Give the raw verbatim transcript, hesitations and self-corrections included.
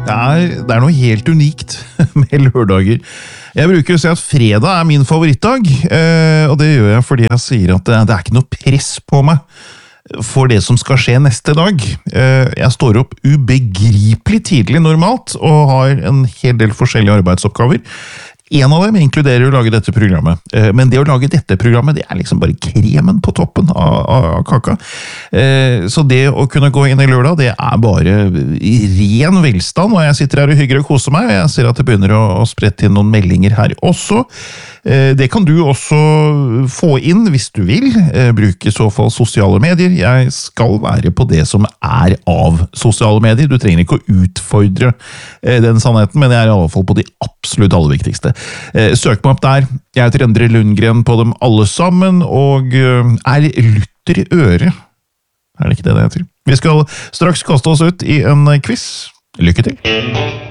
Det er, det er noe helt unikt med lørdager. Jeg bruker å si at fredag er min favorittdag, og det gjør jeg fordi jeg sier at det, det er ikke noe press på meg for det som skal skje neste dag. Jeg står opp ubegripelig tidlig normalt, og har en hel del forskjellige arbeidsoppgaver. En av dem inkluderer å lage dette programmet, men det å lage dette programmet, det er liksom bare kremen på toppen av, av kaka. Så det å kunne gå inn i lørdag, det er bare i ren velstand, og jeg sitter her og hygger og koser meg, og jeg ser at det begynner å, å sprette inn noen meldinger her også. Det kan du også få inn hvis du vil, bruke i så fall sosiale medier. Jeg skal være på det som er av sosiale medier, du trenger ikke å utfordre den sannheten, men jeg er i alle fall på de absolutt aller viktigste. Søk meg opp der. Jeg heter Endre Lundgren på dem alle sammen, og er lytter i øret. Er det ikke det det heter? Vi skal straks kaste oss ut i en quiz. Lykke til!